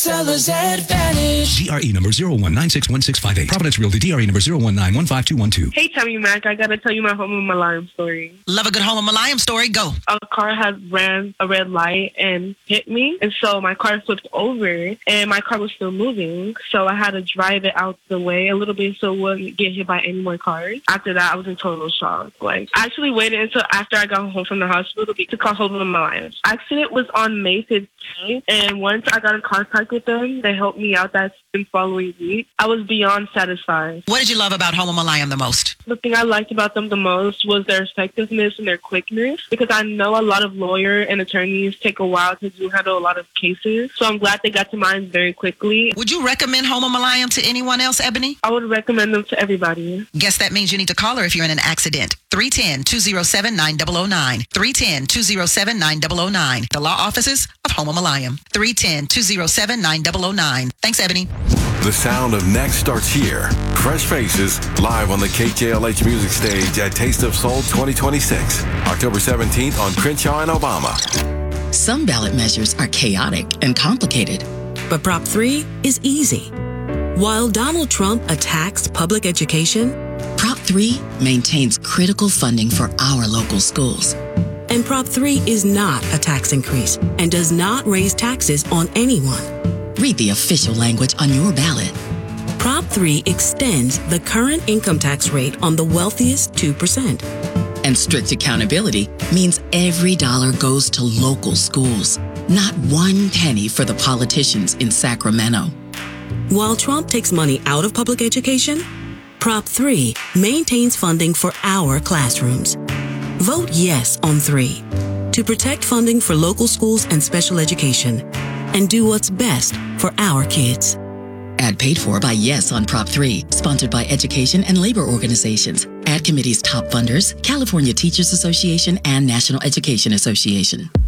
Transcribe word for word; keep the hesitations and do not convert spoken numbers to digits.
Seller's Advantage. G R E number zero one nine six one six five eight. Providence Realty, D R E number zero one nine one five two one two. Hey, Tammy Mac, I gotta tell you my Home of Malayam story. Love a good Home of Malayam story. Go. A car had ran a red light and hit me, and so my car flipped over, and my car was still moving, so I had to drive it out the way a little bit so it wouldn't get hit by any more cars. After that, I was in total shock. Like, I actually waited until after I got home from the hospital to call Home of Malayam. Accident was on May fifteenth, and once I got in contact with them, they helped me out that following week. I was beyond satisfied. What did you love about Home of Malayam the most? The thing I liked about them the most was their effectiveness and their quickness, because I know a lot of lawyers and attorneys take a while to do handle a lot of cases. So I'm glad they got to mine very quickly. Would you recommend Home of Malayam to anyone else, Ebony? I would recommend them to everybody. Guess that means you need to call her if you're in an accident. three one zero, two zero seven, nine zero zero nine. three one zero, two zero seven, nine zero zero nine. The law offices of Home of Malayam. three one zero, two zero seven, nine zero zero nine. Thanks, Ebony. The sound of next starts here. Fresh Faces, live on the K J L H Music Stage at Taste of Soul twenty twenty-six. October seventeenth on Crenshaw and Obama. Some ballot measures are chaotic and complicated. But Prop three is easy. While Donald Trump attacks public education, Prop three maintains critical funding for our local schools. And Prop three is not a tax increase and does not raise taxes on anyone. Read the official language on your ballot. Prop three extends the current income tax rate on the wealthiest two percent. And strict accountability means every dollar goes to local schools, not one penny for the politicians in Sacramento. While Trump takes money out of public education, Prop three maintains funding for our classrooms. Vote yes on three to protect funding for local schools and special education, and do what's best for our kids. Ad paid for by Yes on Prop three, sponsored by education and labor organizations. Ad committee's top funders, California Teachers Association and National Education Association.